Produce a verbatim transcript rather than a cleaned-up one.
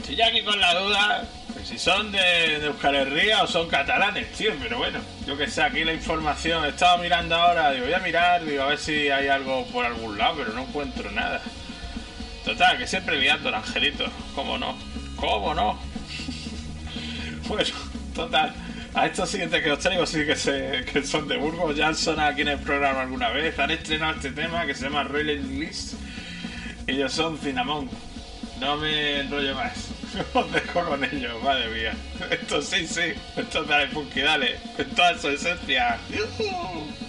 Estoy ya aquí con la duda de si son de, de Euskal Herria o son catalanes, tío. Pero bueno, yo que sé, aquí la información. He estado mirando ahora, digo, voy a mirar, digo, a ver si hay algo por algún lado, pero no encuentro nada. Total, que siempre liando el angelito. ¿Cómo no? ¿Cómo no? Bueno, total. A estos siguientes que os traigo sí que, se, que son de Burgos. Ya han sonado aquí en el programa alguna vez. Han estrenado este tema que se llama Rolling List. Ellos son Cinnamon. No me enrollo más. Os dejo con ellos, madre mía. Esto sí, sí. Esto es Dale Funky Dale. En toda su esencia. ¡Yuhu!